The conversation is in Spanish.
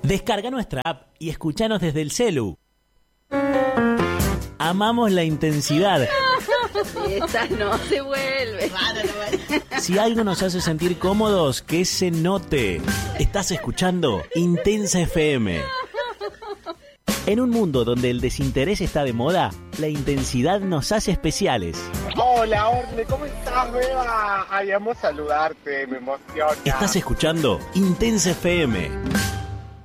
Descarga nuestra app y escuchanos desde el celu. Amamos la intensidad. Esta no se vuelve. Si algo nos hace sentir cómodos, que se note. Estás escuchando Intensa FM. En un mundo donde el desinterés está de moda, la intensidad nos hace especiales. Hola, Orle, ¿cómo estás, Beba? Ay, amo saludarte, me emociona. Estás escuchando Intensa FM.